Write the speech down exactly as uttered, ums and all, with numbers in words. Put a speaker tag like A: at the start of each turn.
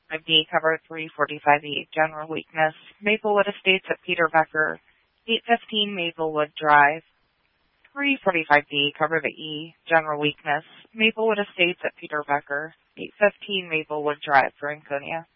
A: five D, cover three forty-five E, general weakness, Maplewood Estates at Peter Becker, eight fifteen Maplewood Drive. three forty-five D, cover the E, general weakness, Maplewood Estates at Peter Becker, eight fifteen Maplewood Drive, Franconia.